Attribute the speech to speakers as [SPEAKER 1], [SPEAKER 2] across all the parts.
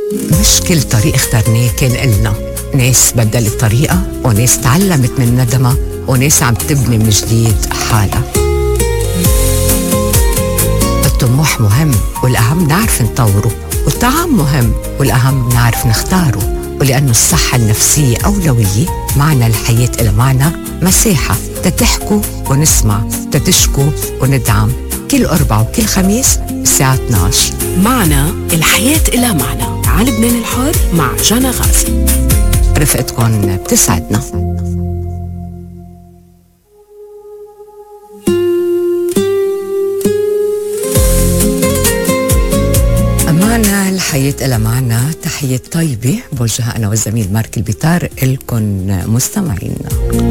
[SPEAKER 1] مش كل طريق اخترناه كان إلنا. ناس بدلت الطريقة، وناس تعلمت من ندمها، وناس عم تبني من جديد حالها. الطموح مهم، والأهم نعرف نطوره، والطعام مهم، والأهم نعرف نختاره. ولأنه الصحة النفسية أولوية، معنى الحياة إلى معنى مساحة تتحكوا ونسمع، تتشكوا وندعم. كل أربع وكل خميس الساعة 12
[SPEAKER 2] معنا الحياة إلى معنى على لبنان الحر مع جانا غازي.
[SPEAKER 1] رفقتكم بتسعدنا. معنا الحياة إلى معنى. تحية طيبة بوجهها أنا والزميل مارك البيطار إلكن مستمعينا.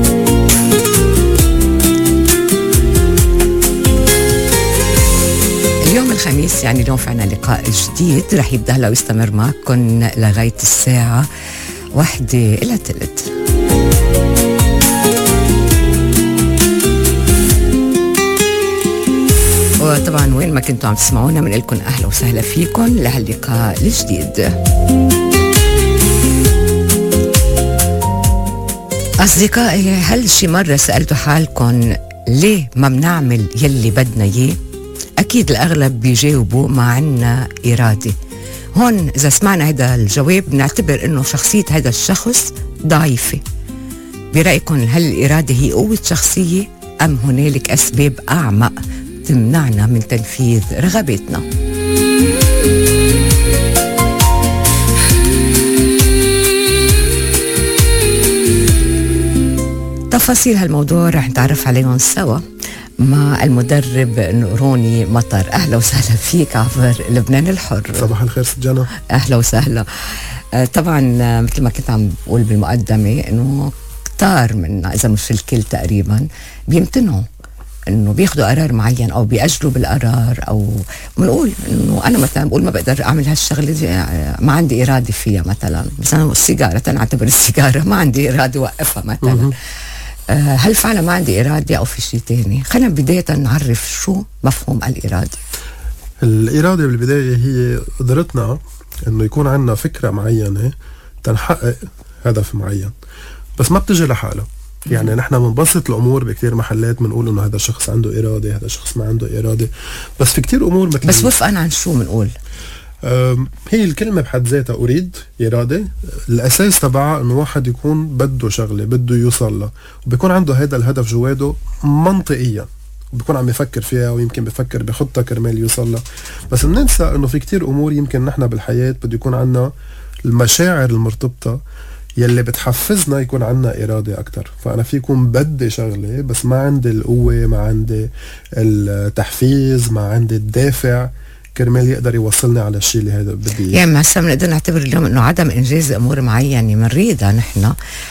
[SPEAKER 1] اليوم الخميس، يعني اليوم فعنا لقاء جديد رح يبدأ هلا ويستمر معكم لغاية الساعة 1:03. وطبعا وين ما كنتوا عم تسمعونا من لكم أهلا وسهلا فيكم لهاللقاء الجديد. أصدقائي، هل شي مرة سألتوا حالكم ليه ما بنعمل يلي بدنا إياه؟ أكيد الأغلب بيجاوبوا ما عنا إرادة. هون إذا سمعنا هذا الجواب بنعتبر إنه شخصية هذا الشخص ضعيفة. برأيكم هل الإرادة هي قوة شخصية، أم هنالك أسباب أعمق تمنعنا من تنفيذ رغباتنا؟ تفاصيل هالموضوع رح نتعرف عليهم سوا مع المدرب نوروني مطر. أهلا وسهلا فيك عبر لبنان الحر.
[SPEAKER 3] صباح الخير ست جانا.
[SPEAKER 1] أهلا وسهلا. طبعا مثل ما كنت عم بقول بالمقدمة إنه كتار منا إذا مش الكل تقريبا بيمتنعوا إنه بياخدوا قرار معين أو بيأجلوا بالقرار، أو بنقول إنه أنا مثلا بقول ما بقدر أعمل هالشغلة دي، ما عندي إرادة فيها. مثلا السيجارة، تنعتبر السيجارة ما عندي إرادة وقفها مثلا. هل فعلا ما عندي إرادة أو في شيء تاني؟ خلينا بداية نعرف شو مفهوم الإرادة.
[SPEAKER 3] الإرادة بالبداية هي قدرتنا إنه يكون عندنا فكرة معينة تنحقق هدف معين، بس ما بتجي لحالها. يعني نحن بنبسط الأمور بكتير محلات، بنقول إنه هذا الشخص عنده إرادة، هذا الشخص ما عنده إرادة، بس في كتير أمور مثل
[SPEAKER 1] بس وفقا عن شو بنقول؟
[SPEAKER 3] هي الكلمة بحد ذاتها أريد إرادة. الأساس تبعها إنه واحد يكون بده شغلة بده يوصل له، وبيكون عنده هذا الهدف جواده منطقيا، وبيكون عم يفكر فيها، ويمكن بيفكر بخطة كرمال يوصل له. بس بننسى إنه في كتير أمور يمكن نحن بالحياة بده يكون عنا المشاعر المرتبطة يلي بتحفزنا يكون عنا إرادة أكتر. فأنا في يكون بدي شغلة بس ما عندي القوة، ما عندي التحفيز، ما عندي الدافع كرمال يقدر يوصلني على الشيء اللي هذا بدي اياه.
[SPEAKER 1] يعني هسه بنقدر نعتبر اليوم انه عدم انجاز امور معينه بنريدها نحن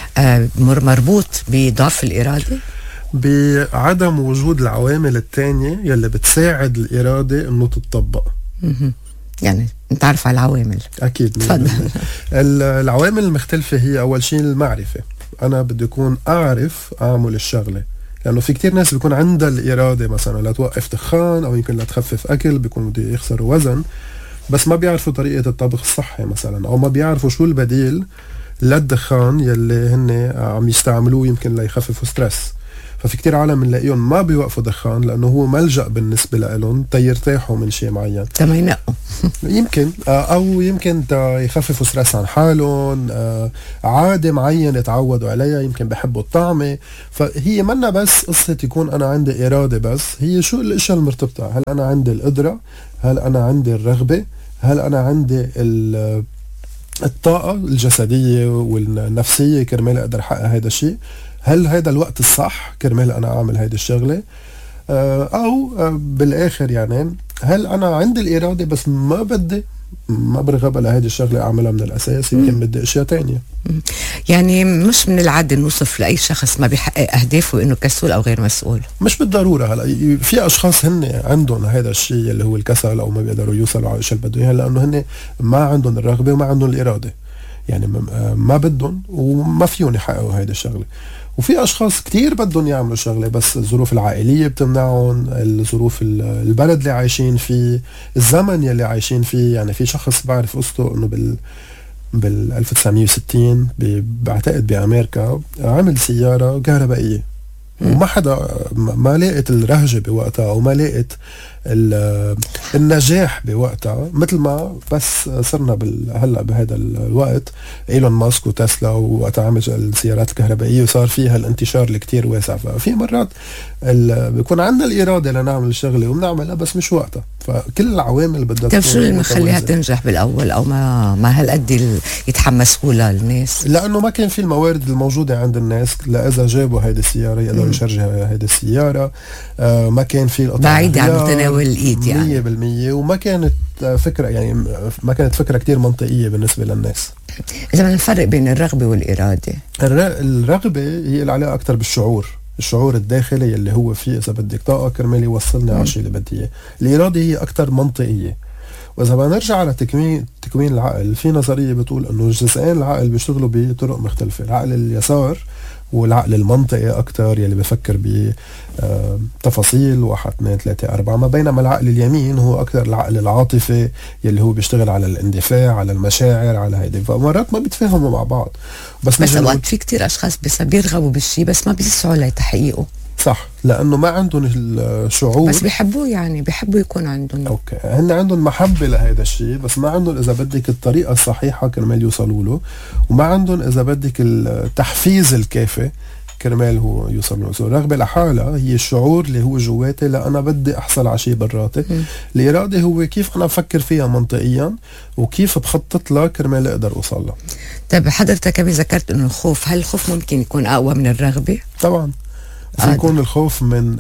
[SPEAKER 1] مربوط بضعف الاراده،
[SPEAKER 3] بعدم وجود العوامل الثانيه يلي بتساعد الاراده انه تتطبق.
[SPEAKER 1] يعني نتعرف على العوامل.
[SPEAKER 3] اكيد.
[SPEAKER 1] تفضل.
[SPEAKER 3] العوامل المختلفه هي اول شيء المعرفه. انا بدي اكون اعرف اعمل الشغله، لأنه في كتير ناس بيكون عندها الإرادة مثلا لا توقف دخان، أو يمكن لا تخفف أكل، بيكون بده يخسروا وزن، بس ما بيعرفوا طريقة الطبخ الصحي مثلا، أو ما بيعرفوا شو البديل للدخان يلي هن عم يستعملوه يمكن ليخففوا ستريس. ففي كتير عالم بنلاقيهم ما بيوقفوا دخان لأنه هو ملجأ بالنسبة لهم تيرتاحوا من شيء معين،
[SPEAKER 1] تما ينقوا
[SPEAKER 3] يمكن أو يمكن يخففوا ستريس عن حالهم، عادة معينة تعودوا عليها، يمكن بحبوا الطعمة. فهي منا بس قصة يكون أنا عندي إرادة، بس هي شو الأشياء المرتبطة. هل أنا عندي القدرة؟ هل أنا عندي الرغبة؟ هل أنا عندي الطاقة الجسدية والنفسية كرمال أقدر أحقق هذا الشيء؟ هل هذا الوقت الصح كرمال أنا أعمل هيدي الشغلة؟ أو بالآخر يعني هل أنا عندي الإرادة بس ما برغب على هيدي الشغلة أعملها من الأساس، يمكن بدي أشياء تانية.
[SPEAKER 1] يعني مش من العادة نوصف لأي شخص ما بيحقق أهدافه إنه كسول أو غير مسؤول.
[SPEAKER 3] مش بالضرورة. هلا في أشخاص هن عندهم هذا الشيء اللي هو الكسل، أو ما بيقدروا يوصلوا على الشيء اللي بدهم إياه لأنه هن ما عندهم الرغبة وما عندهم الإرادة. يعني ما بدهم وما فيهم يحققوا هيدي الشغله. وفي اشخاص كتير بدهم يعملوا شغله بس الظروف العائليه بتمنعهم، الظروف البلد اللي عايشين فيه، الزمن يلي عايشين فيه. يعني في شخص بعرف قصته انه بال 1960 بعتقد بامريكا عمل سياره كهربائيه وما حدا ما لقيت الرهجه بوقتها او ما لقيت النجاح بوقتها مثل ما بس صرنا هلا بهذا الوقت ايلون ماسك وتسلا وقتها عمل السيارات الكهربائيه وصار فيها الانتشار اللي كتير واسع. ففي مرات بيكون عندنا الاراده لنعمل الشغله وبنعملها بس مش وقتها. فكل العوامل بدها
[SPEAKER 1] طيب شو اللي مخليها تنجح بالاول او ما هالقد يتحمسوا لها الناس؟
[SPEAKER 3] لانه ما كان في الموارد الموجوده عند الناس لاذا جابوا هيدي السياره يقدروا يشرجوا هيدي السياره. ما كان في
[SPEAKER 1] بعيد عن متناول الايد يعني
[SPEAKER 3] 100%. وما كانت فكره، يعني ما كانت فكره كتير منطقيه بالنسبه للناس.
[SPEAKER 1] اذا بدنا نفرق بين الرغبه والاراده،
[SPEAKER 3] الرغبه هي العلاقه اكثر بالشعور، الشعور الداخلي اللي هو فيه اذا بدك طاقه كرمال يوصلني على الشيء اللي بدي اياه. الاراده هي اكثر منطقيه. واذا بدنا نرجع على تكوين العقل، في نظريه بتقول انه جزئين العقل بيشتغلوا بطرق مختلفه. العقل اليسار والعقل المنطقي اكثر يلي بفكر بتفاصيل 1 2 3 4، ما بينما العقل اليمين هو اكثر العقل العاطفي يلي هو بيشتغل على الاندفاع، على المشاعر، على هيدي. فمرات ما بيتفاهموا مع بعض.
[SPEAKER 1] بس اوقات في كتير اشخاص بيرغبوا بالشيء بس ما بيسعوا لتحقيقه.
[SPEAKER 3] صح، لانه ما عندهم الشعور
[SPEAKER 1] بس بيحبوه، يعني بيحبوا يكون عندهم.
[SPEAKER 3] اوكي، هن عندهم محبه لهيدا الشيء بس ما عندهم اذا بدك الطريقه الصحيحه كرمال يوصلوا له، وما عندهم اذا بدك التحفيز الكافي كرمال هو يوصل له. الرغبه لحالها هي الشعور اللي هو جواتي انا بدي احصل على شيء براتي. الاراده هو كيف انا بفكر فيها منطقيا وكيف بخطط لها كرمال اقدر اوصل لها.
[SPEAKER 1] طيب حضرتك كمان ذكرت انه الخوف، هل الخوف ممكن يكون اقوى من الرغبه؟
[SPEAKER 3] طبعا في يكون الخوف من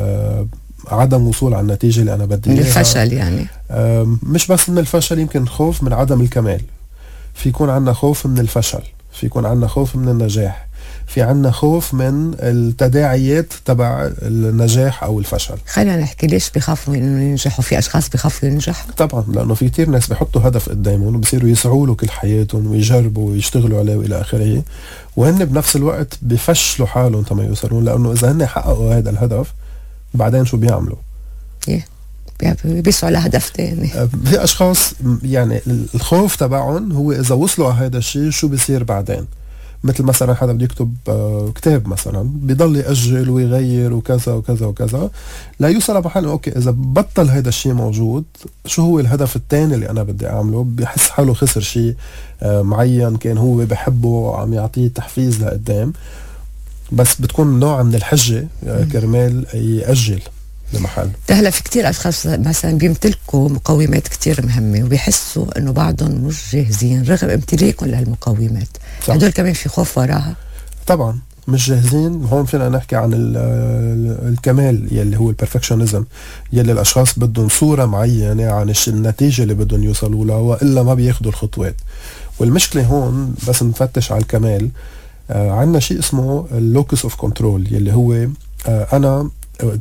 [SPEAKER 3] عدم وصول على النتيجة اللي أنا بدي إياها،
[SPEAKER 1] الفشل يعني.
[SPEAKER 3] مش بس من الفشل، يمكن خوف من عدم الكمال. في يكون عنا خوف من الفشل، في يكون عنا خوف من النجاح، في عنا خوف من التداعيات تبع النجاح أو الفشل.
[SPEAKER 1] خلينا نحكي ليش بيخافوا إنه ينجحوا. في أشخاص بيخافوا ينجحوا
[SPEAKER 3] طبعا لأنه في كتير ناس بيحطوا هدف قدامهم وبصيروا يسعوا له كل حياتهم ويجربوا ويشتغلوا عليه وإلى آخره، وهن بنفس الوقت بفشلوا حالهم تما يوصلون. لأنه إذا هن حققوا هذا الهدف بعدين شو بيعملوا؟
[SPEAKER 1] بيسعوا لهدف تاني.
[SPEAKER 3] في أشخاص يعني الخوف تبعهم هو إذا وصلوا على هذا الشيء شو بيصير بعدين. مثل مثلا حدا بده يكتب كتاب مثلا، بيضل يأجل ويغير وكذا وكذا وكذا لا يوصل لمحل اوكي اذا بطل هذا الشيء موجود شو هو الهدف الثاني اللي انا بدي اعمله. بيحس حاله خسر شيء معين كان هو بحبه عم يعطيه تحفيز لقدام، بس بتكون نوع من الحجة كرمال يأجل لمحل.
[SPEAKER 1] هلا في كتير اشخاص مثلا بيمتلكوا مقومات كتير مهمه وبيحسوا انه بعضهم مش جاهزين رغم امتلاكهم لهالمقومات. هدول كمان في خوف وراها.
[SPEAKER 3] طبعا مش جاهزين. هون فينا نحكي عن الكمال يلي هو البرفكشنزم، يلي الاشخاص بدهم صوره معينه عن النتيجه اللي بدهم يوصلوا لها والا ما بياخذوا الخطوات. والمشكله هون بس نفتش على الكمال، عندنا شيء اسمه اللوكس اوف كنترول يلي هو انا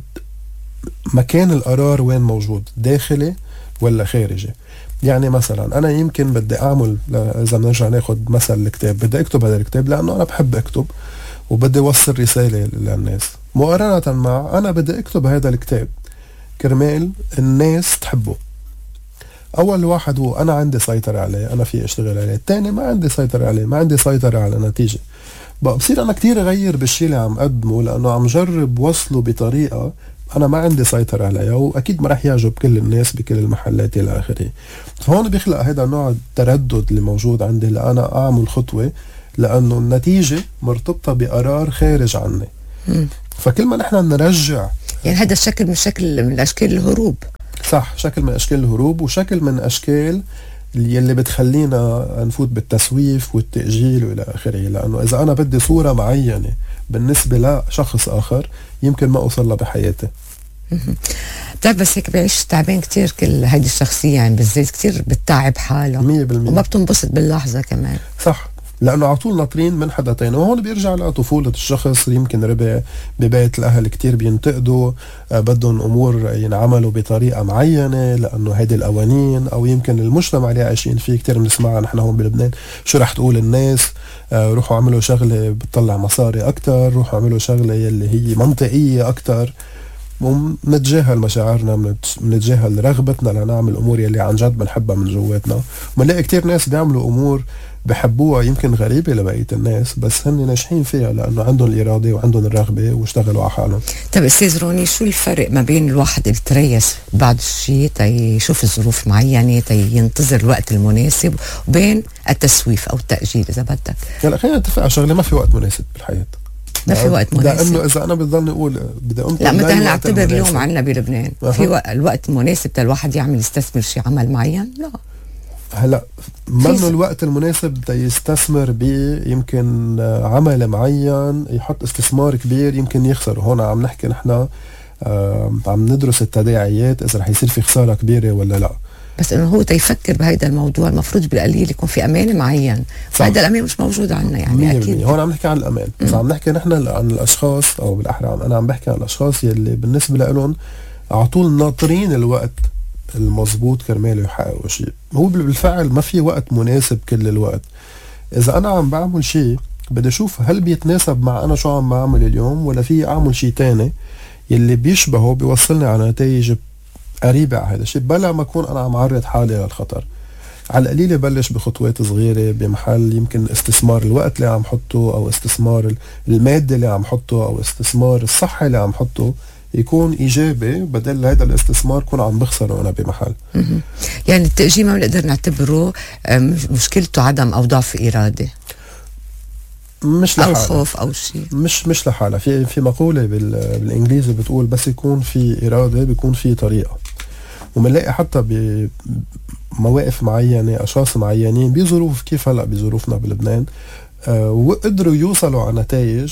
[SPEAKER 3] مكان القرار وين موجود، داخلي ولا خارجي. يعني مثلا انا يمكن بدي اعمل، اذا بنرجع ناخد مثل الكتاب، بدي اكتب هذا الكتاب لانه انا بحب اكتب وبدي اوصل رساله للناس، مقارنه مع انا بدي اكتب هذا الكتاب كرمال الناس تحبه. اول واحد هو انا عندي سيطره عليه، انا في اشتغل عليه. الثاني ما عندي سيطره عليه، ما عندي سيطره على النتيجه. بصير انا كتير اغير بالشيء اللي عم اقدمه لانه عم جرب وصله بطريقه انا ما عندي سيطرة عليها، واكيد ما راح يعجب كل الناس بكل المحلات الى اخره. فهون بيخلق هذا النوع التردد اللي موجود عندي لأنا اعمل خطوة لانه النتيجة مرتبطة بقرار خارج عني. فكل ما نحن نرجع،
[SPEAKER 1] يعني هذا الشكل من اشكال الهروب.
[SPEAKER 3] صح، شكل من اشكال الهروب وشكل من اشكال اللي بتخلينا نفوت بالتسويف والتأجيل والى اخره. لانه اذا انا بدي صورة معينة بالنسبة لشخص آخر يمكن ما أوصل له بحياتي.
[SPEAKER 1] طيب بس هيك بعيش تعبان كتير كل هيدي الشخصية، يعني بالذات كتير بتتعب حالها
[SPEAKER 3] 100%
[SPEAKER 1] وما بتنبسط باللحظة كمان.
[SPEAKER 3] صح، لانه على طول ناطرين من حدا تاني. وهون بيرجع لطفوله الشخص، يمكن ربى ببيت الاهل كتير بينتقدوا، بدهم امور ينعملوا بطريقه معينه لانه هيدي القوانين، او يمكن المجتمع اللي عايشين فيه كتير بنسمعها نحن هون بلبنان، شو رح تقول الناس، روحوا عملوا شغله بتطلع مصاري اكتر، روحوا عملوا شغله يلي هي منطقيه اكتر، ومنتجاهل مشاعرنا، منتجاهل رغبتنا لنعمل امور يلي عن جد بنحبها من جواتنا. ومنلاقي كتير ناس بيعملوا امور بحبوها يمكن غريبة لبقية الناس، بس هن ناجحين فيها لأنه عندهم الإرادة وعندهم الرغبة واشتغلوا على حالهم.
[SPEAKER 1] طيب أستاذ روني، شو الفرق ما بين الواحد اللي تريس بعض الشيء تيشوف الظروف معينة تينتظر الوقت المناسب، وبين التسويف أو التأجيل إذا بدك؟
[SPEAKER 3] هلا خلينا نتفق على شغلة، ما في وقت مناسب بالحياة.
[SPEAKER 1] ما في وقت مناسب،
[SPEAKER 3] لأنه إذا أنا بضلني أقول بدي أنطر،
[SPEAKER 1] لا مثلا نعتبر اليوم عنا بلبنان في الوقت المناسب الواحد يعمل يستثمر شيء عمل معين؟ لا.
[SPEAKER 3] هلا منه الوقت المناسب يستثمر يمكن عمل معين، يحط استثمار كبير يمكن يخسر. هون عم نحكي نحن عم ندرس التداعيات اذا رح يصير في خساره كبيره ولا لا.
[SPEAKER 1] بس انه هو تيفكر بهيدا الموضوع المفروض بالقليل يكون في امان معين، فهذا الامان مش موجود عنا يعني. اكيد
[SPEAKER 3] هون عم نحكي عن الامان، بس عم نحكي نحن عن الاشخاص، او بالاحرى انا عم بحكي عن الاشخاص يلي بالنسبه لهم على طول ناطرين الوقت المضبوط كرمال يحققوا شيء. هو بالفعل ما في وقت مناسب كل الوقت. اذا انا عم بعمل شيء بدي اشوف هل بيتناسب مع انا شو عم بعمل اليوم، ولا في اعمل شيء تاني يلي بيشبهه بيوصلني على نتائج قريبة على هذا الشيء، بلا ما اكون انا عم عرض حالي للخطر. على القليله بلش بخطوات صغيره، بمحل يمكن استثمار الوقت اللي عم حطه، او استثمار الماده اللي عم حطه، او استثمار الصحه اللي عم حطه، يكون ايجابي بدل هذا الاستثمار كون عم بخسره انا بمحل.
[SPEAKER 1] يعني التأجيل ما بنقدر نعتبره مشكلته عدم او ضعف اراده،
[SPEAKER 3] مش لحالة،
[SPEAKER 1] او خوف او شيء،
[SPEAKER 3] مش لحالة. في مقولة بالانجليزي بتقول بس يكون في إرادة بيكون في طريقة. ومنلاقي حتى بمواقف معينة أشخاص معينين بظروف كيف هلأ بظروفنا بلبنان وقدروا يوصلوا على نتائج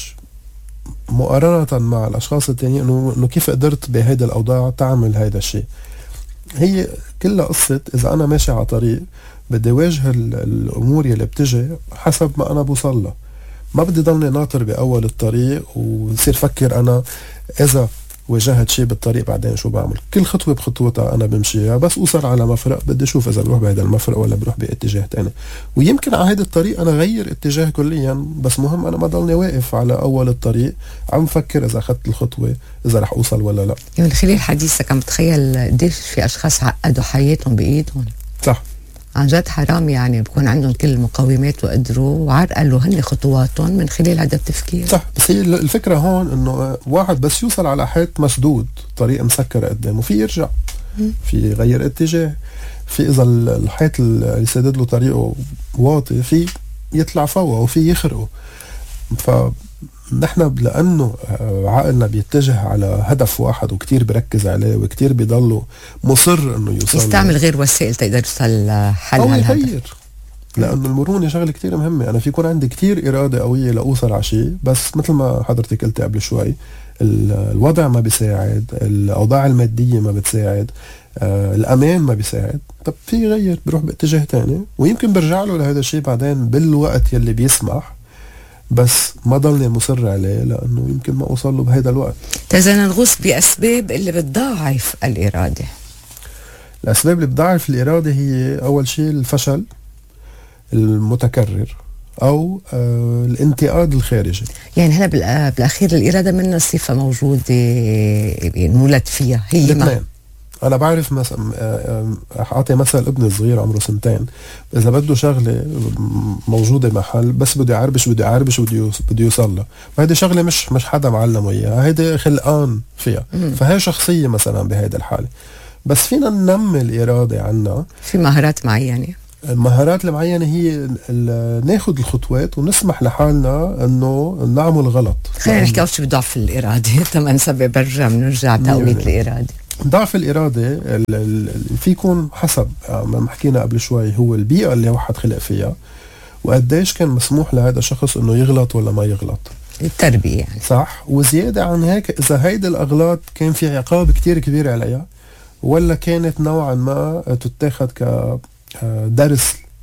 [SPEAKER 3] مقارنة مع الأشخاص التانيين، إنه كيف قدرت بهيدا الأوضاع تعمل هيدا الشيء. هي كلها قصة إذا أنا ماشي على طريق بدي واجه الأمور يلي بتجي حسب ما أنا بوصل لها. ما بدي ضلني ناطر بأول الطريق وصير فكر أنا إذا واجهت شيء بالطريق بعدين شو بعمل. كل خطوة بخطوتها أنا بمشيها، بس أوصل على مفرق بدي أشوف إذا بروح بهذا المفرق ولا بروح باتجاه تاني. ويمكن على هيدا الطريق أنا غير اتجاه كليا، بس مهم أنا ما ضلني واقف على أول الطريق عم فكر إذا أخذت الخطوة إذا رح أوصل ولا لا.
[SPEAKER 1] يعني خلال حديثك عم بتخيل قديش في أشخاص عقدوا حياتهم بإيدهم.
[SPEAKER 3] صح،
[SPEAKER 1] عن جد حرام، يعني بكون عندهم كل المقومات وقدروا وعرقلوا هن خطواتهم من خلال هذا التفكير.
[SPEAKER 3] صح، بس هي الفكرة هون انه واحد بس يوصل على حيط مسدود، طريق مسكرة قدامه، في يرجع، في يغير اتجاه، في اذا الحيط اللي سدد له طريقه واطي في يطلع فوقه وفي يخرقه. فنحن لانه عقلنا بيتجه على هدف واحد وكتير بركز عليه وكتير بيضله مصر انه يوصل،
[SPEAKER 1] يستعمل غير وسائل تقدر يوصل حل
[SPEAKER 3] او يغير. لانه المرونه شغله كتير مهمه. انا في يكون عندي كتير اراده قويه لاوصل على شيء، بس مثل ما حضرتك قلت قبل شوي الوضع ما بيساعد، الاوضاع الماديه ما بتساعد، الامان ما بيساعد. طب في يغير، بروح باتجاه تاني ويمكن برجع له لهذا الشيء بعدين بالوقت يلي بيسمح، بس ما ضلني مصر عليه لانه يمكن ما اوصل له بهذا الوقت.
[SPEAKER 1] إذا نغوص باسباب اللي بتضاعف الاراده.
[SPEAKER 3] الاسباب اللي بتضاعف الاراده هي اول شيء الفشل المتكرر، او الانتقاد الخارجي.
[SPEAKER 1] يعني هلا بالاخير الاراده منها صفه موجوده نولد فيها، هي
[SPEAKER 3] الاثنين. انا بعرف مثلا اعطي مثل ابني الصغير عمره 2 سنين، اذا بده شغله موجوده محل بس بده يعربش بده يوصل لها، وهيدي شغله مش حدا معلمه اياها، هيدي خلقان فيها. فهي شخصيه مثلا بهيدي الحاله. بس فينا ننمي الاراده عنا
[SPEAKER 1] في مهارات معينه.
[SPEAKER 3] المهارات المعينة هي ناخد الخطوات ونسمح لحالنا انه نعمل غلط.
[SPEAKER 1] خلينا نحكي اول شيء بضعف الاراده تما نسبب بنرجع تقوية الاراده.
[SPEAKER 3] ضعف الإرادة في يكون حسب ما حكينا قبل شوي، هو البيئة اللي واحد خلق فيها وقديش كان مسموح لهذا الشخص انه يغلط ولا ما يغلط.
[SPEAKER 1] التربية يعني.
[SPEAKER 3] صح. وزيادة عن هيك اذا هيدا الاغلاط كان في عقاب كتير كبير عليها، ولا كانت نوعا ما تتاخد كدرس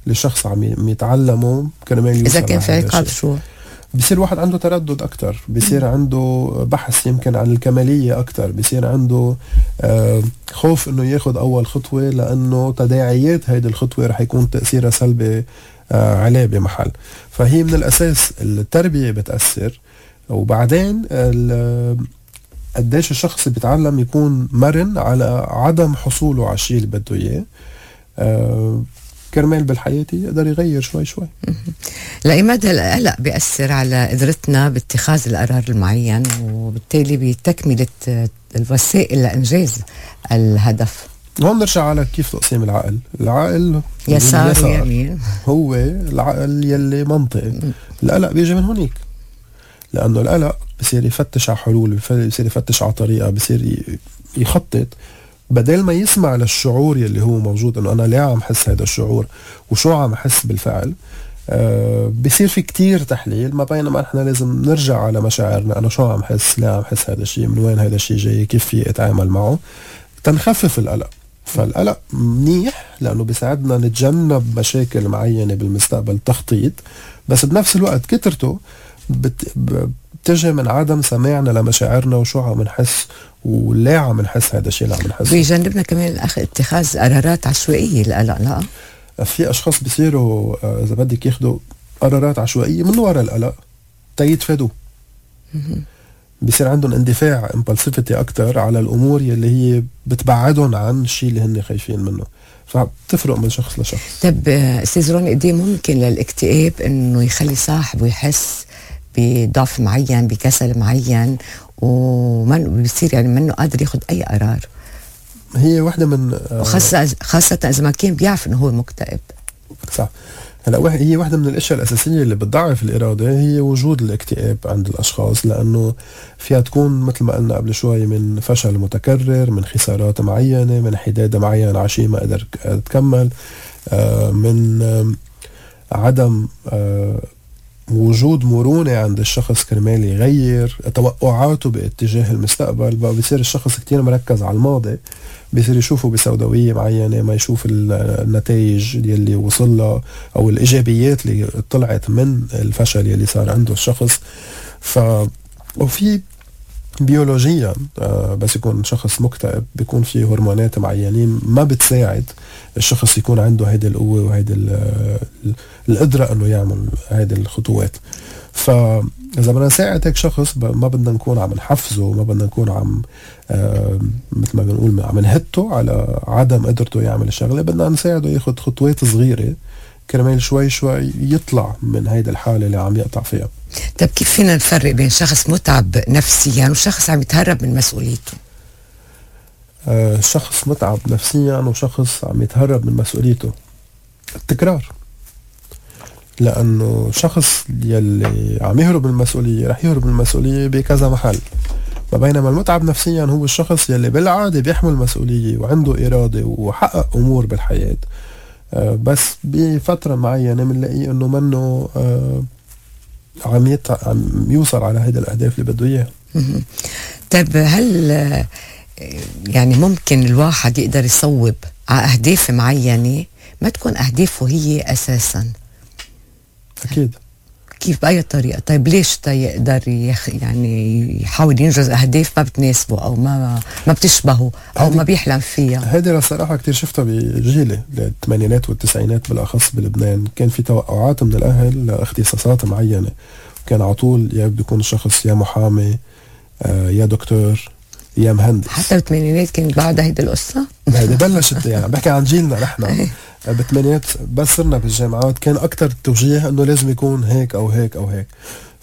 [SPEAKER 3] الشخص عم يتعلمه كرمال يوصل.
[SPEAKER 1] اذا كان في
[SPEAKER 3] لهذا
[SPEAKER 1] عقاب
[SPEAKER 3] الشيء.
[SPEAKER 1] شو
[SPEAKER 3] بصير واحد عنده تردد أكتر، بصير عنده بحث يمكن عن الكمالية أكتر، بصير عنده خوف إنه ياخد أول خطوة لأنه تداعيات هيدي الخطوة رح يكون تأثيرها سلبي عليه بمحل. فهي من الأساس التربية بتأثر، وبعدين قديش الشخص بيتعلم يكون مرن على عدم حصوله على الشيء اللي بده إياه كرمال بالحياة يقدر يغير شوي شوي.
[SPEAKER 1] لأي مدى القلق بيأثر على قدرتنا باتخاذ القرار المعين وبالتالي بتكملة الوسائل لإنجاز الهدف؟
[SPEAKER 3] هون نرجع على كيف تقسيم العقل. العقل
[SPEAKER 1] يسار ويمين،
[SPEAKER 3] هو العقل يلي منطقي. القلق بيجي من هونيك، لأنه القلق بصير يفتش على حلول، بصير يفتش على طريقة، بصير يخطط بدل ما يسمع للشعور يلي هو موجود انه انا ليه عم حس هذا الشعور وشو عم احس بالفعل. بصير في كتير تحليل، ما بينما احنا لازم نرجع على مشاعرنا، انا شو عم حس، ليه عم حس هذا الشيء، من وين هذا الشيء جاي، كيف في اتعامل معه تنخفف القلق. فالقلق منيح لانه بيساعدنا نتجنب مشاكل معينة بالمستقبل، تخطيط، بس بنفس الوقت كترته بتجي من عدم سماعنا لمشاعرنا وشو عم نحس وليه عم نحس هذا الشيء اللي عم نحسه.
[SPEAKER 1] بيجنبنا كمان اتخاذ قرارات عشوائية. القلق لا،
[SPEAKER 3] في اشخاص بيصيروا اذا بدك ياخذوا قرارات عشوائية من وراء القلق تيتفادوه. بيصير عندهم اندفاع امبulsivity اكتر على الامور يلي هي بتبعدهم عن الشيء اللي هن خايفين منه، فبتفرق من شخص لشخص.
[SPEAKER 1] طب استاذ روني، قد ايه ممكن للاكتئاب انه يخلي صاحبه يحس بضعف معين، بكسل معين، ومن بيصير يعني منه قادر ياخد اي قرار؟
[SPEAKER 3] هي واحدة من
[SPEAKER 1] خاصة اذا ما كان بيعرف انه هو مكتئب.
[SPEAKER 3] صح. هلا هي واحدة من الاشياء الاساسية اللي بتضعف الارادة هي وجود الاكتئاب عند الاشخاص، لانه فيها تكون مثل ما قلنا قبل شوي من فشل متكرر، من خسارات معينة، من حداد معين على شيء ما قدر تكمل، من عدم وجود مرونة عند الشخص كرمال يغير توقعاته باتجاه المستقبل. بقى بيصير الشخص كتير مركز على الماضي، بيصير يشوفه بسوداوية معينة، ما يشوف النتائج يلي وصل لها أو الإيجابيات اللي طلعت من الفشل يلي صار عنده الشخص. وفي بيولوجيا بس يكون شخص مكتئب بيكون في هرمونات معينين ما بتساعد الشخص يكون عنده هيدي القوة وهيدي القدرة انه يعمل هيدي الخطوات. فاذا بدنا نساعد هيك شخص ما بدنا نكون عم نحفزه، ما بدنا نكون عم مثل ما بنقول عم نهته على عدم قدرته يعمل الشغلة، بدنا نساعده ياخد خطوات صغيرة كرمال شوي شوي يطلع من هيدي الحالة اللي عم يقطع فيها.
[SPEAKER 1] طب كيف فينا نفرق بين شخص متعب نفسيا وشخص عم يتهرب من مسؤوليته؟
[SPEAKER 3] شخص متعب نفسيا وشخص عم يتهرب من مسؤوليته التكرار، لأنه شخص يلي عم يهرب من المسؤولية رح يهرب من المسؤولية بكذا محل، ما بينما المتعب نفسيا هو الشخص يلي بالعادة بيحمل مسؤولية وعنده إرادة وحقق أمور بالحياة، بس بفترة معينة منلاقيه انه منه عم يوصل على هيدا الاهداف اللي بده اياها.
[SPEAKER 1] طيب هل يعني ممكن الواحد يقدر يصوب على اهداف معينة ما تكون اهدافه هي اساسا؟
[SPEAKER 3] اكيد.
[SPEAKER 1] كيف بأي طريقة؟ طيب ليش يقدر يعني يحاول ينجز أهداف ما بتناسبه أو ما بتشبهه أو ما بيحلم فيها؟
[SPEAKER 3] هيدي الصراحة كتير شفتها بجيلي الثمانينات والتسعينات بالأخص بلبنان. كان في توقعات من الأهل لاختصاصات معينة، كان على طول يا بده يكون الشخص يا محامي يا دكتور يا مهندس.
[SPEAKER 1] حتى بالثمانينات كانت بعدها هيدي القصة؟
[SPEAKER 3] هيدي بلشت يعني بحكي عن جيلنا نحن بالثمانينات، بس صرنا بالجامعات كان أكتر التوجيه إنه لازم يكون هيك أو هيك أو هيك.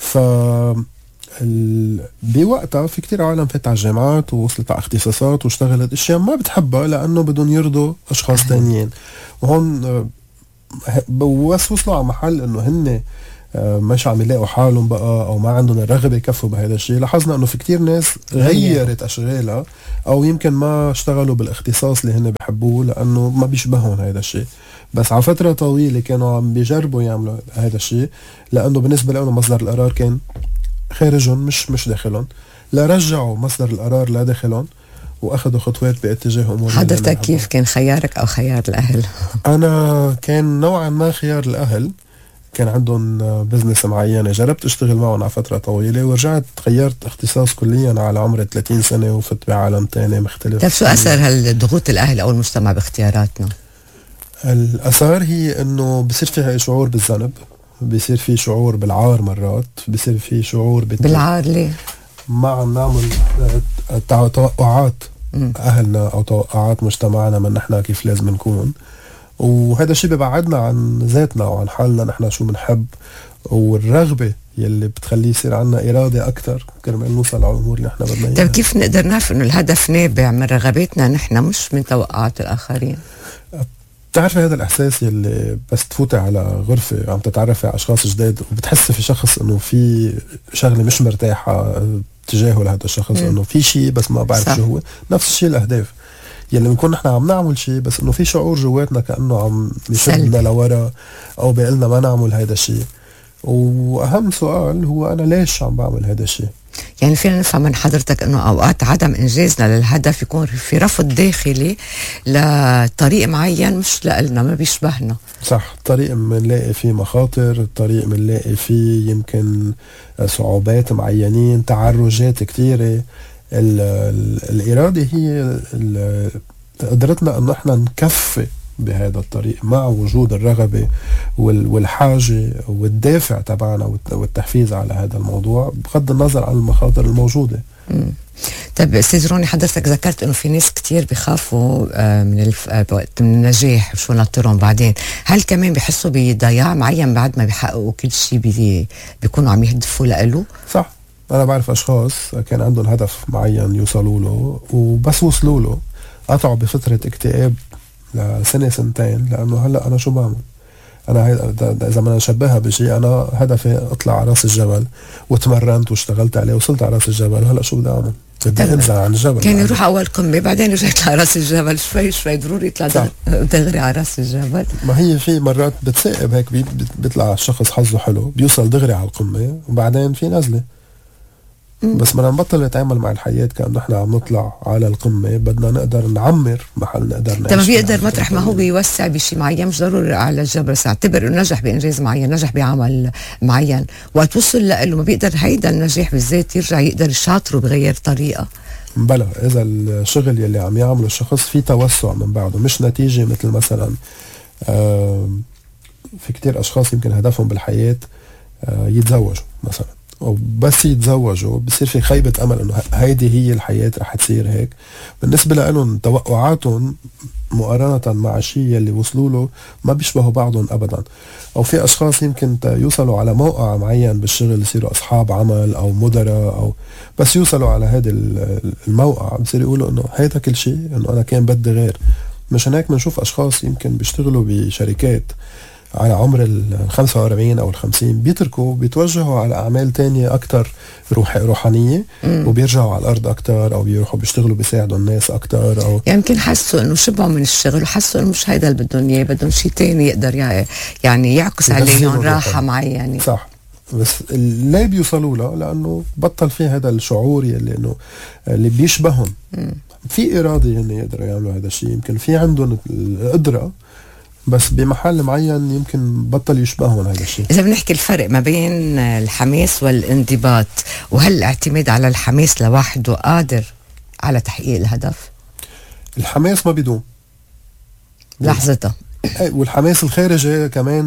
[SPEAKER 3] بوقتها في كتير عالم فات على الجامعات ووصلت على اختصاصات واشتغلت اشياء ما بتحبها لانه بدهم يرضوا اشخاص تانيين، وهون بس وصلوا على محل انه هن مش عم يلاقوا حالهم بقى او ما عندهم الرغبه يكفوا بهذا الشيء. لاحظنا انه في كتير ناس غيرت اشغالها او يمكن ما اشتغلوا بالاختصاص اللي هن بيحبوه لانه ما بيشبههم هذا الشيء، بس على فتره طويله كانوا عم بيجربوا يعملوا هذا الشيء لانه بالنسبه لهم مصدر القرار كان خارجهم مش داخلهم، لا رجعوا مصدر القرار لداخلهم واخذوا خطوات باتجاه امور.
[SPEAKER 1] حضرتك كيف كان خيارك او خيار الاهل؟
[SPEAKER 3] انا كان نوعا ما خيار الاهل، كان عندهم بزنس معينة، جربت اشتغل معهم على فترة طويلة ورجعت غيرت اختصاص كليا على عمر 30 سنة وفت بعالم تاني مختلف.
[SPEAKER 1] طيب شو اثر هالضغوط الاهل او المجتمع باختياراتنا؟
[SPEAKER 3] الاثار هي انه بصير في شعور بالذنب، بصير في شعور بالعار، مرات بصير في شعور
[SPEAKER 1] بالعار. ليه؟
[SPEAKER 3] ما عم نعمل توقعات اهلنا او توقعات مجتمعنا من نحن كيف لازم نكون، وهذا الشيء ببعدنا عن ذاتنا وعن حالنا نحن شو بنحب، والرغبة يلي بتخليه يصير عنا إرادة أكتر كرمال نوصل على الأمور اللي نحن بدنا إياها.
[SPEAKER 1] طيب كيف نقدر نعرف إنه الهدف نابع من رغباتنا نحن مش من توقعات الآخرين؟
[SPEAKER 3] بتعرفي هذا الإحساس يلي بس تفوتي على غرفة عم تتعرفي على أشخاص جداد وبتحسي في شخص إنه في شغلة مش مرتاحة تجاهه لهذا الشخص، إنه في شيء بس ما بعرف شو هو. نفس الشيء الأهداف يلي بنكون نحن عم نعمل شيء بس انه في شعور جواتنا كأنه عم يشدنا لورا او بيقلنا ما نعمل هذا الشيء. واهم سؤال هو انا ليش عم بعمل هذا الشيء؟
[SPEAKER 1] يعني فينا نفهم من حضرتك انه اوقات عدم انجازنا للهدف يكون في رفض داخلي لطريق معين مش لنا، ما بيشبهنا. صح،
[SPEAKER 3] طريق بنلاقي فيه مخاطر، طريق بنلاقي فيه يمكن صعوبات معينين، تعرجات كثيره. الإرادة هي قدرتنا أن احنا نكفي بهذا الطريق مع وجود الرغبة والحاجة والدافع تبعنا والتحفيز على هذا الموضوع بغض النظر عن المخاطر الموجودة.
[SPEAKER 1] طيب أستاذ روني، حضرتك ذكرت أنه في ناس كتير بيخافوا من النجاح وشو نطرهم بعدين. هل كمان بيحسوا بضياع معين بعد ما بيحققوا كل شيء بيكونوا عم يهدفوا له؟
[SPEAKER 3] صح، أنا بعرف أشخاص كان عندهم هدف معين يوصلوا له وبس وصلوا له قطعوا بفترة اكتئاب لسنة سنتين، لأنه هلأ أنا شو بعمل؟ أنا إذا ما نشبهها بشيء، أنا هدفي أطلع على راس الجبل وتمرنت واشتغلت عليه وصلت على راس الجبل، هلأ شو بدي أعمل؟ بدي أنزل عن الجبل.
[SPEAKER 1] كان يروح أول قمة بعدين رجع يطلع راس الجبل، شوي شوي ضروري يطلع دغري على راس الجبل.
[SPEAKER 3] ما هي في مرات بتثاقب هيك، بيطلع الشخص حظه حلو بيوصل دغري على القمة وبعدين في نزلة. بس بدنا نبطل نتعامل مع الحياة كأنه نحن عم نطلع على القمة، بدنا نقدر نعمر محل نقدر نعيش.
[SPEAKER 1] طبعا بيقدر مطرح ما هو بيوسع بشيء معين، مش ضروري على الجبل. اعتبر انه نجح بإنجاز معين، نجح بعمل معين، وقت وصل له ما بيقدر هيدا النجاح بالذات يرجع يقدر يشاطره بغير طريقة.
[SPEAKER 3] بلا إذا الشغل يلي عم يعمله الشخص في توسع من بعده، مش نتيجة مثل مثلا في كتير أشخاص يمكن هدفهم بالحياة يتزوجوا مثلا، وبس يتزوجوا بصير في خيبة أمل إنه هيدي هي الحياة رح تصير هيك. بالنسبة لهم توقعاتهم مقارنة مع الشيء اللي وصلوا له ما بيشبهوا بعضهم أبدا. أو في أشخاص يمكن يوصلوا على موقع معين بالشغل، يصيروا أصحاب عمل أو مدراء، أو بس يوصلوا على هذا الموقع بصير يقولوا إنه هيدا كل شيء، إنه أنا كان بدي غير. مش هناك بنشوف أشخاص يمكن بيشتغلوا بشركات على عمر 45 أو 50 بيتركوا بيتوجهوا على أعمال تانية أكتر روحانية، وبيرجعوا على الأرض أكتر، أو بيروحوا بيشتغلوا بيساعدوا الناس أكتر، أو
[SPEAKER 1] يمكن حسوا إنه شبعوا من الشغل وحسوا إنه مش هيدا اللي بدهم إياه، بدهم شيء تاني يقدر يعني يعكس عليهم راحة معينة.
[SPEAKER 3] صح، بس ليه بيوصلوا له؟ لأنه بطل فيه هذا الشعور اللي بيشبههم. في إرادة إنه يقدروا يعملوا هذا الشيء، يمكن في عندهم القدرة، بس بمحل معين يمكن بطل يشبههم هذا الشيء. إذا
[SPEAKER 1] بنحكي الفرق ما بين الحماس والانضباط، وهل الاعتماد على الحماس لوحده قادر على تحقيق الهدف؟
[SPEAKER 3] الحماس ما بيدوم
[SPEAKER 1] لحظتها،
[SPEAKER 3] والحماس الخارجي كمان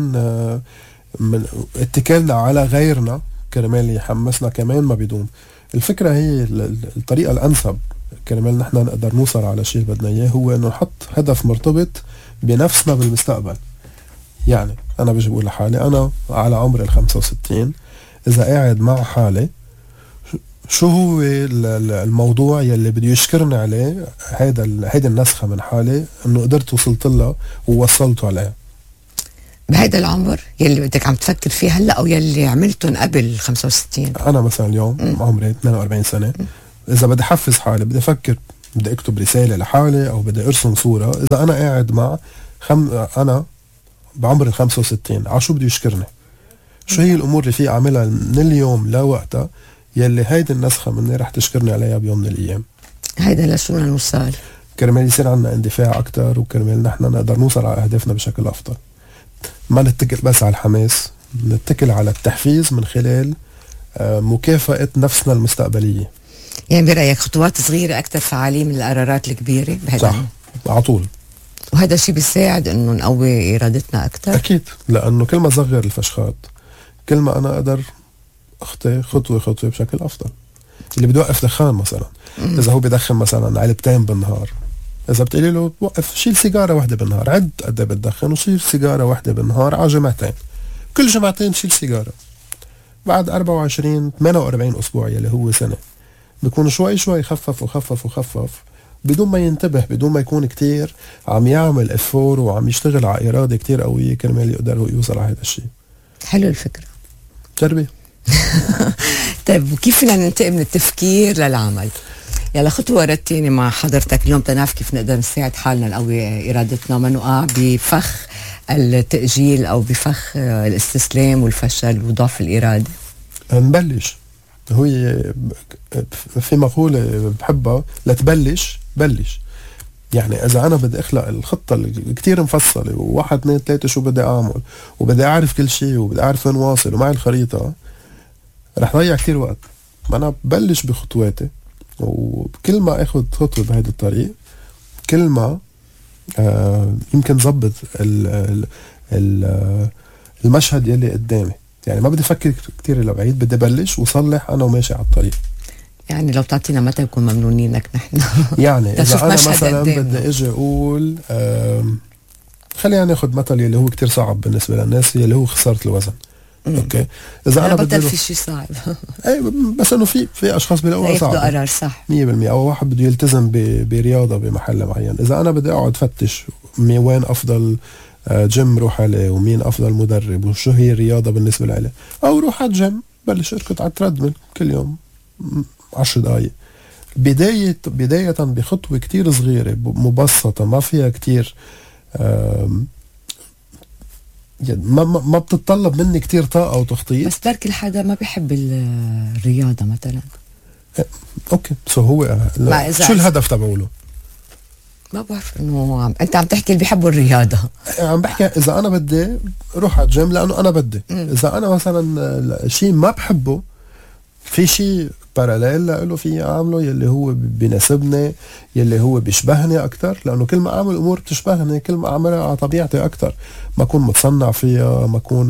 [SPEAKER 3] من اتكالنا على غيرنا كرمال يحمسنا كمان ما بيدوم. الفكرة هي الطريقة الأنسب كرمال نحن نقدر نوصل على شيء بدنا إياه هو إنه نحط هدف مرتبط بنفسنا بالمستقبل. يعني أنا بيجي بقول لحالي أنا على عمر 65 إذا قاعد مع حالي شو هو الموضوع يلي بده يشكرني عليه، هيدا النسخة من حالي إنه قدرت وصلت لها ووصلته عليها
[SPEAKER 1] بهيدا العمر يلي بدك عم تفكر فيه هلا، أو يلي عملتن قبل 65.
[SPEAKER 3] أنا مثلا اليوم عمري 42 سنة، إذا بدي أحفز حالي بدي أفكر بدي أكتب رسالة لحالي أو بدي أرسم صورة، إذا أنا قاعد مع أنا بعمر 65 عشو بده يشكرني؟ شو هي الأمور اللي فيه أعملها من اليوم لوقتها يلي هيدي النسخة مني رح تشكرني عليها بيوم من الأيام؟
[SPEAKER 1] هيدا لشو بدنا نوصل؟
[SPEAKER 3] كرمال يصير عنا اندفاع أكتر، وكرمال نحن نقدر نوصل على أهدافنا بشكل أفضل. ما نتكل بس على الحماس، نتكل على التحفيز من خلال مكافأة نفسنا المستقبلية.
[SPEAKER 1] يعني برأيك خطوات صغيرة أكتر فعالية من القرارات الكبيرة؟
[SPEAKER 3] صح، على طول.
[SPEAKER 1] وهذا الشيء بيساعد إنه نقوي إرادتنا أكتر؟
[SPEAKER 3] أكيد، لأنه كل ما صغر الفشخات كل ما أنا أقدر أخطي خطوة خطوة بشكل أفضل. اللي بده يوقف دخان مثلا، إذا هو بدخن مثلا علبتين بالنهار، إذا بتقولي له وقف، شيل سيجارة واحدة بالنهار، عد قد ايه بتدخن وشيل سيجارة واحدة بالنهار على جمعتين، كل جمعتين شيل سيجارة. بعد 48 أسبوع يلي هو سنة، بيكون شوي شوي خفف وخفف وخفف بدون ما ينتبه، بدون ما يكون كتير عم يعمل افور وعم يشتغل على إرادة كتير قوية كرمال يقدر هو يوصل على هذا الشيء.
[SPEAKER 1] حلو الفكرة.
[SPEAKER 3] جربي.
[SPEAKER 1] طيب وكيف فينا ننتقل من التفكير للعمل؟ يلا خطوة ورا التانية مع حضرتك اليوم تنعرف كيف نقدر نساعد حالنا نقوي إرادتنا وما نقع بفخ التأجيل أو بفخ الاستسلام والفشل وضعف الإرادة.
[SPEAKER 3] نبلش. هو في مقولة بحبها، لا تبلش بلش. يعني إذا أنا بدي أخلق الخطة اللي كتير مفصلة وواحد اثنين ثلاثة شو بدي أعمل وبدي أعرف كل شيء وبدي أعرف وين واصل ومعي الخريطة، رح ضيع كتير وقت. ما أنا ببلش بخطواتي، وكل ما أخذ خطوة بهذا الطريق كل ما يمكن ضبط المشهد يلي قدامي. يعني ما بدي أفكر كتير لبعيد، بدي أبلش وصلح أنا وماشي على الطريق.
[SPEAKER 1] يعني لو تعطينا متى يكون ممنونينك نحن.
[SPEAKER 3] يعني إذا أنا مثلا بدي أجي أقول خلينا ناخد مثل يلي هو كتير صعب بالنسبة للناس، يلي هو خسارة الوزن. اوكي، اذا انا بدي
[SPEAKER 1] في شيء صعب.
[SPEAKER 3] اي بس انه في اشخاص بيلاقوها صعبه،
[SPEAKER 1] ياخذوا قرار صح
[SPEAKER 3] 100%، او واحد بده يلتزم برياضه بمحل معين. اذا انا بدي اقعد فتش وين افضل جيم روح عليه ومين افضل مدرب وشو هي الرياضه بالنسبه لي، او روح على الجيم بلش اركض على التريدميل كل يوم 10 دقائق. بدايه بخطوه كتير صغيره مبسطه ما فيها كتير ما بتتطلب مني كتير طاقة وتخطيط.
[SPEAKER 1] بس بركي الحدا ما بيحب الرياضة مثلا.
[SPEAKER 3] اوكي هو شو الهدف تبعوله؟
[SPEAKER 1] ما بعرف انه انت عم تحكي اللي بيحبوا الرياضة.
[SPEAKER 3] عم بحكي اذا انا بدي روح على الجيم لانه انا بدي. اذا انا مثلا شيء ما بحبه، في شيء باراليل له في اعمله يلي هو بيناسبني، يلي هو بيشبهني اكتر، لانه كل ما اعمل امور بتشبهني كل ما اعملها على طبيعتي اكتر، ما اكون متصنع فيها، ما اكون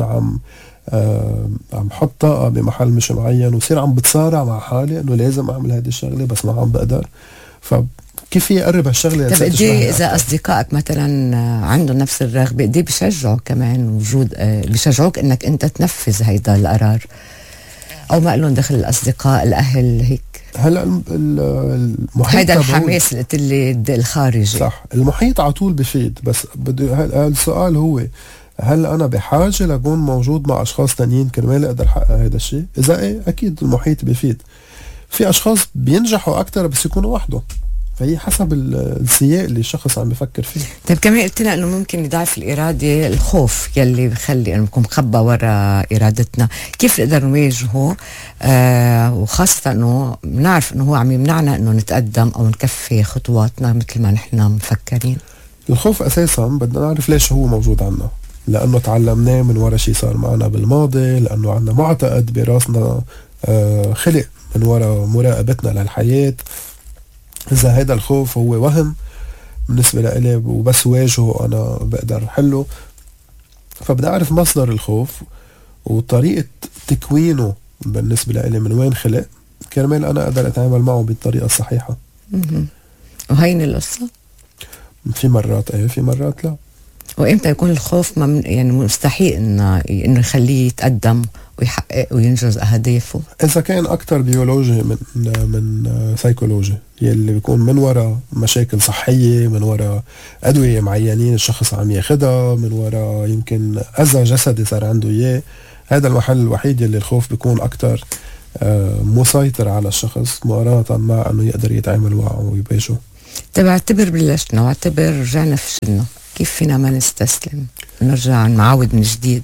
[SPEAKER 3] عم حط طاقه بمحل مش معين وصير عم بتصارع مع حالي انه لازم اعمل هذه الشغله بس ما عم بقدر. فكيف يقرب هالشغله؟
[SPEAKER 1] طيب قد ايه اذا اصدقائك مثلا عندهم نفس الرغبه قد ايه بيشجعوا كمان وجود بيشجعوك انك انت تنفذ هيدا القرار، او ما لهم دخل الاصدقاء الاهل هيك؟ هلا
[SPEAKER 3] المحيط
[SPEAKER 1] هيدا الحماس اللي قلت لي الخارجي
[SPEAKER 3] صح، المحيط على طول بفيد. بس بده السؤال هو هل انا بحاجه لكون موجود مع اشخاص تانيين كرمال اقدر احقق هذا الشيء؟ اذا ايه اكيد المحيط بفيد. في اشخاص بينجحوا اكتر بس يكونوا وحده، فهي حسب السياق اللي الشخص عم بفكر فيه.
[SPEAKER 1] طيب كمان قلت لنا انه ممكن يضعف الاراده الخوف يلي بخلي انه نكون مخبى ورا ارادتنا، كيف نقدر نواجهه؟ وخاصه انه بنعرف انه هو عم يمنعنا انه نتقدم او نكفي خطواتنا مثل ما نحن مفكرين.
[SPEAKER 3] الخوف اساسا بدنا نعرف ليش هو موجود عنا، لانه تعلمناه من ورا شيء صار معنا بالماضي، لانه عنا معتقد براسنا خلق من ورا مراقبتنا للحياه. إذا هيدا الخوف هو وهم بالنسبة لإلي وبس واجهه أنا بقدر حله، فبدي أعرف مصدر الخوف وطريقة تكوينه بالنسبة لإلي من وين خلق كرمال أنا أقدر أتعامل معه بالطريقة الصحيحة.
[SPEAKER 1] وهين القصة؟
[SPEAKER 3] في مرات إيه، في مرات لا.
[SPEAKER 1] وإمتى يكون الخوف يعني مستحيل إنه يخليه يتقدم ويحقق وينجز أهدافه؟ إذا
[SPEAKER 3] كان أكتر بيولوجي من سيكولوجي، يلي بيكون من وراء مشاكل صحية، من وراء أدوية معينين الشخص عم ياخدها، من وراء يمكن أذى جسدي صار عنده إياه. هذا المحل الوحيد يلي الخوف بيكون أكتر مسيطر على الشخص مقارنة مع أنه يقدر يتعامل معه ويباشه.
[SPEAKER 1] طيب اعتبر بلشنا واعتبر رجعنا فشلنا، كيف فينا ما نستسلم ونرجع نعاود من جديد؟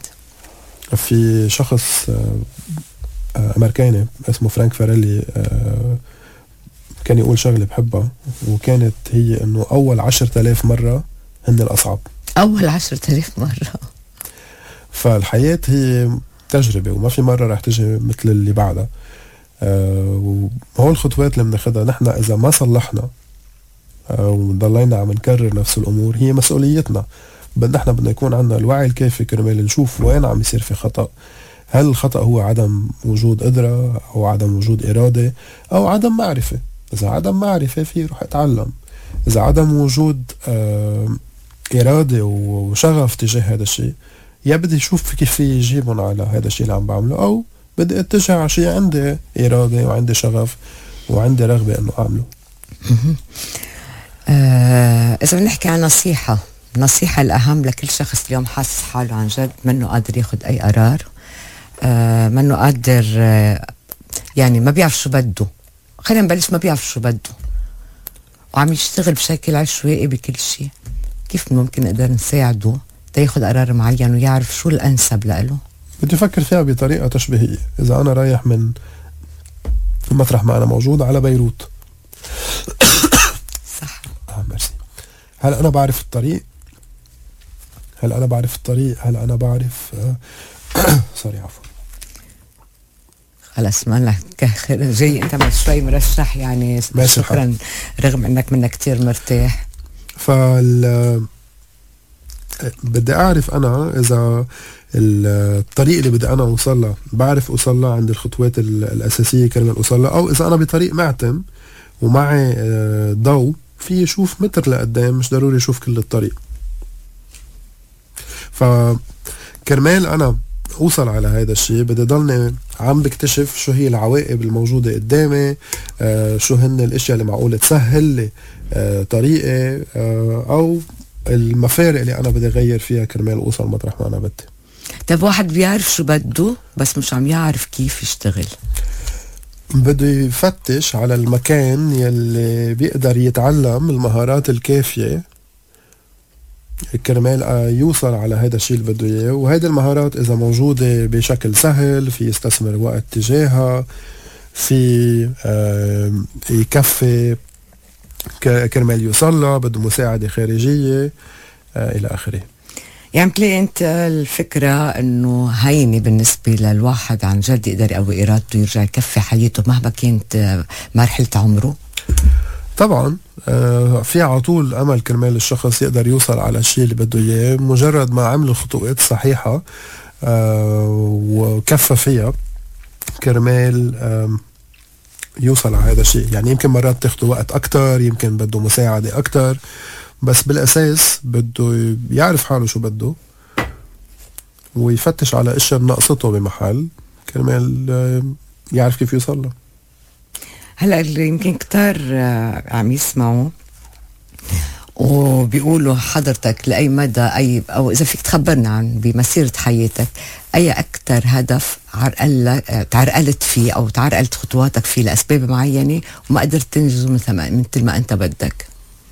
[SPEAKER 3] في شخص أمريكاني اسمه فرانك فاريلي كان يقول شغلة بحبها، وكانت هي انه اول 10,000 مرة هن الاصعب.
[SPEAKER 1] اول 10,000 مرة.
[SPEAKER 3] فالحياة هي تجربة، وما في مرة رح تجي مثل اللي بعدها. وهو الخطوات اللي بناخدها نحن اذا ما صلحنا وضلينا عم نكرر نفس الامور، هي مسؤوليتنا. نحن بدنا يكون عندنا الوعي الكافي كرمال نشوف وين عم يصير في خطأ. هل الخطأ هو عدم وجود قدرة، او عدم وجود ارادة، او عدم معرفة؟ اذا عدم معرفة في روح اتعلم. اذا عدم وجود ارادة وشغف تجاه هذا الشيء، يا بدي اشوف كيف في يجيبهم على هذا الشيء اللي عم بعمله، او بدي اتجه على شيء عندي ارادة وعندي شغف وعندي رغبة انه اعمله.
[SPEAKER 1] اذا بنحكي عن نصيحة الأهم لكل شخص اليوم حاسس حاله عن جد منه قادر ياخد أي قرار، منه قادر، يعني ما بيعرف شو بده. خلينا نبلش، ما بيعرف شو بده وعم يشتغل بشكل عشوائي بكل شيء، كيف ممكن نقدر نساعده تاخد قرار معين ويعرف شو الأنسب له؟
[SPEAKER 3] بدي أفكر فيها بطريقة تشبيهية. إذا أنا رايح من مطرح ما أنا موجود على بيروت،
[SPEAKER 1] صح.
[SPEAKER 3] ميرسي. هل أنا بعرف الطريق؟ هل أنا بعرف سوري عفوا.
[SPEAKER 1] خلص ما لك جاي أنت من شوي مرشح يعني. شكرا رغم أنك كتير مرتاح.
[SPEAKER 3] بدي أعرف أنا إذا الطريق اللي بدي أنا أوصل له بعرف أوصل له عند الخطوات الأساسية كرمال أوصل له، أو إذا أنا بطريق معتم ومعي ضوء في شوف متر لقدام، مش ضروري أشوف كل الطريق. فكرمال أنا أوصل على هذا الشيء بدي ضلني عم بكتشف شو هي العوائق الموجودة قدامي، شو هن الاشياء اللي معقولة تسهل لي طريقي، او المفارق اللي انا بدي اغير فيها كرمال اوصل مطرح ما انا بدي.
[SPEAKER 1] طيب واحد بيعرف شو بده بس مش عم يعرف كيف يشتغل،
[SPEAKER 3] بده يفتش على المكان يلي بيقدر يتعلم المهارات الكافية كرمال يوصل على هذا الشيء اللي بده اياه. وهيدي المهارات اذا موجودة بشكل سهل في يستثمر وقت تجاهها، في يكفي كرمال يوصل له، بده مساعدة خارجية الى اخره.
[SPEAKER 1] يعني بتلاقي انت الفكرة انه هينة بالنسبة للواحد عن جد يقدر يقوي ارادته يرجع يكفي حياته مهما كانت مرحلة عمره؟
[SPEAKER 3] طبعا في على طول امل كرمال الشخص يقدر يوصل على الشيء اللي بده اياه مجرد ما عمل الخطوات الصحيحة وكفى فيها كرمال يوصل على هذا الشيء. يعني يمكن مرات تاخده وقت اكتر، يمكن بده مساعدة اكتر، بس بالاساس بده يعرف حاله شو بده ويفتش على اشياء ناقصته بمحل كرمال يعرف كيف يوصل له.
[SPEAKER 1] هلا اللي يمكن كتار عم يسمعوا وبيقولوا حضرتك لأي مدى أو إذا فيك تخبرنا عن بمسيرة حياتك أي أكتر هدف تعرقلت فيه أو تعرقلت خطواتك فيه لأسباب معينة وما قدرت تنجزه مثل ما أنت بدك؟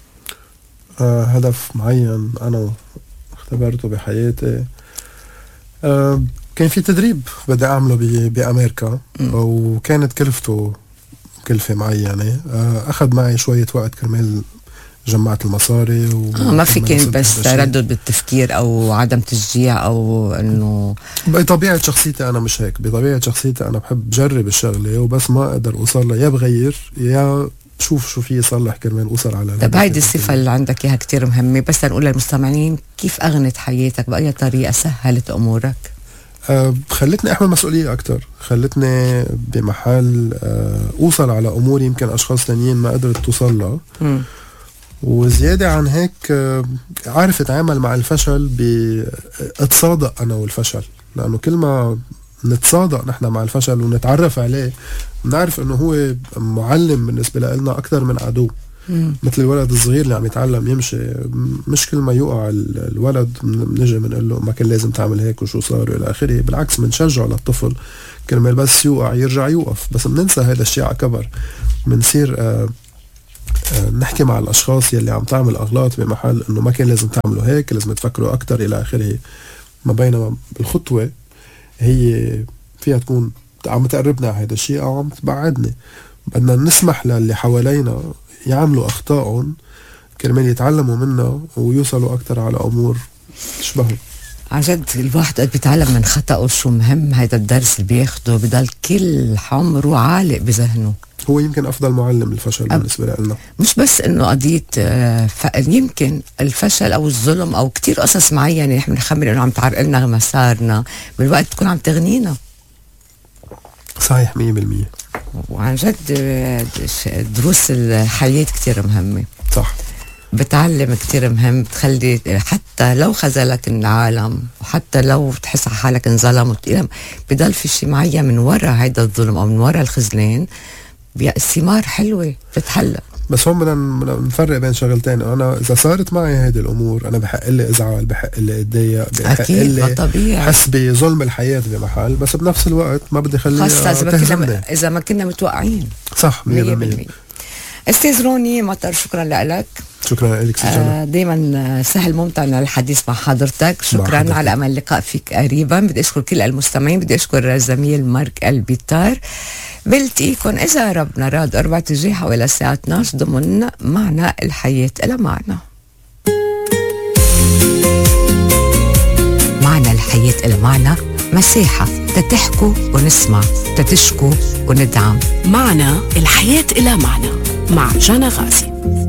[SPEAKER 3] هدف معين أنا اختبرته بحياتي، كان في تدريب بدي أعمله بأمريكا وكانت كلفته كلفة معينة، أخذ معي شوية وقت كرمال جمعت المصاري
[SPEAKER 1] ما في كان بس تردد بالتفكير او عدم تشجيع او انه
[SPEAKER 3] بطبيعة شخصيتي انا مش هيك. بطبيعة شخصيتي انا بحب جرب الشغلة وبس ما اقدر اوصل لها يا بغير يا شوف شو في يصلح كرمال اوصل على.
[SPEAKER 1] طب هيدي الصفة اللي عندك اياها كتير مهمة، بس نقول للمستمعين كيف اغنت حياتك، بأي طريقة سهلت امورك؟
[SPEAKER 3] خلتني احمل مسؤولية اكتر، خلتني بمحل اوصل على امور يمكن اشخاص تانيين ما قدرت توصل لها. وزيادة عن هيك عارف اتعامل مع الفشل اتصادق انا والفشل، لانه كل ما نتصادق نحن مع الفشل ونتعرف عليه بنعرف انه هو معلم بالنسبة لنا اكثر من عدو. مثل الولد الصغير اللي عم يتعلم يمشي، مش كل ما يوقع الولد بنجي بنقول له ما كان لازم تعمل هيك وشو صار والى اخره، بالعكس بنشجعه للطفل كرمال بس يوقع يرجع يوقف. بس بننسى هذا الشيء على كبر، بنصير نحكي مع الاشخاص يلي عم تعمل اغلاط بمحل انه ما كان لازم تعملوا هيك، لازم تفكروا اكتر الى اخره. ما بينما الخطوة هي فيها تكون عم تقربنا على هذا الشيء او عم تبعدني. بدنا نسمح للي حوالينا يعملوا أخطائهم كرمال يتعلموا منها ويوصلوا أكتر على أمور تشبههم.
[SPEAKER 1] عن جد الواحد قد بيتعلم من خطأه، شو مهم هيدا الدرس اللي بياخده، بضل كل عمره عالق بذهنه.
[SPEAKER 3] هو يمكن أفضل معلم الفشل بالنسبة لنا.
[SPEAKER 1] مش بس إنه قضية يمكن الفشل أو الظلم أو كتير قصص معينة نحن بنخمن إنه عم تعرق لنا مسارنا، بالوقت تكون عم تغنينا.
[SPEAKER 3] صحيح 100%.
[SPEAKER 1] وعن جد دروس الحياة كتير مهمة.
[SPEAKER 3] صح.
[SPEAKER 1] بتعلم كتير مهم، بتخلي حتى لو خذلك العالم وحتى لو تحس حالك انظلم بضل في شيء معين من وراء هيدا الظلم او من وراء الخذلان، الثمار حلوة بتتحلى.
[SPEAKER 3] بس هون بدنا نفرق بين شغلتين. انا اذا صارت معي هيدي الامور انا بحق لي ازعل، بحق لي اتضايق، بحق لي حس بظلم الحياة بمحل، بس بنفس الوقت ما بدي خليها تهزمني
[SPEAKER 1] اذا ما كنا متوقعين.
[SPEAKER 3] صح 100%.
[SPEAKER 1] استاذ روني مطر، شكرا لك.
[SPEAKER 3] شكرا لك سجنة.
[SPEAKER 1] دايما سهل ممتع الحديث مع حضرتك. شكرا على امل اللقاء فيك قريبا. بدي اشكر كل المستمعين، بدي اشكر الزميل مارك البيتار. بلتقيكم اذا ربنا راد 4 جاي حوالي الساعه 12 ضمن معنا الحياه إلى معنا. معنا الحياه إلى معنا، مساحه تتحكوا ونسمع، تتشكوا وندعم.
[SPEAKER 2] معنا الحياه إلى معنا مع جانا غازي.